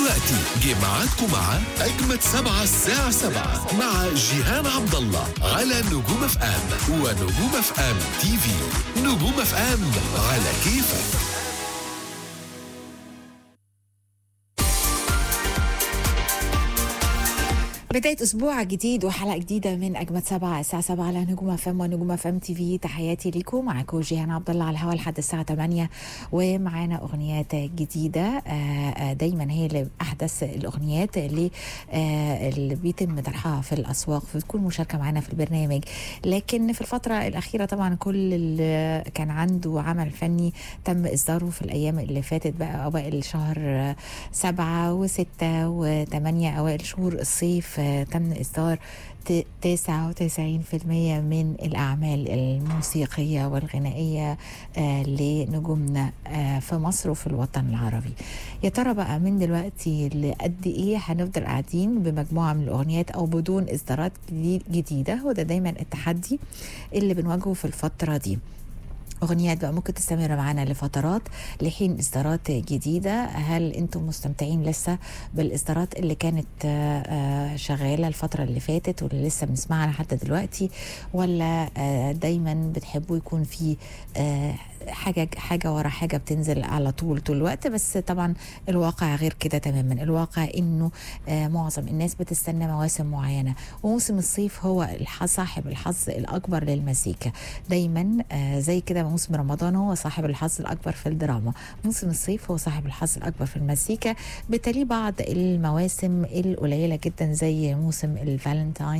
دلوقتي جه ميعادكم مع أجمد 7 الساعة 7 مع جيهان عبد الله على نجوم اف ام ونجوم اف ام تي في. نجوم اف ام على كيفك. بداية أسبوع جديد وحلقة جديدة من أجمد 7 الساعة 7 على نجوم اف ام ونجوم اف ام تي في. تحياتي ليكم، معاكم جيهان عبد الله على الهواء لحد الساعة 8 ومعانا أغنيات جديدة. دايما هي اللي أحدث الأغنيات اللي بيتم طرحها في الأسواق، فبتكون مشاركة معانا في البرنامج. لكن في الفترة الأخيرة طبعا كل اللي كان عنده عمل فني تم إصداره في الأيام اللي فاتت، بقى أوائل شهر 7 و6 و8 أوائل شهور الصيف تم إصدار 99% من الأعمال الموسيقية والغنائية لنجومنا في مصر وفي الوطن العربي. يا ترى بقى من دلوقتي لقد إيه هنفضل قاعدين بمجموعة من الأغنيات أو بدون إصدارات جديدة؟ هو ده دايما التحدي اللي بنواجهه في الفترة دي. أغنيات بقى ممكن تستمر معنا لفترات لحين إصدارات جديدة. هل أنتم مستمتعين لسه بالإصدارات اللي كانت شغالة الفترة اللي فاتت واللي لسه بنسمعها لحد دلوقتي، ولا دايما بتحبوا يكون في حاجة ورا حاجة بتنزل على طول الوقت؟ بس طبعا الواقع غير كده تماما. الواقع إنه معظم الناس بتستنى مواسم معينة، وموسم الصيف هو صاحب الحظ الأكبر للمزيكا. دايما زي كده موسم رمضان هو صاحب الحظ الأكبر في الدراما، موسم الصيف هو صاحب الحظ الأكبر في المزيكا، بتالي بعض المواسم القليلة جدا زي موسم الفالنتاين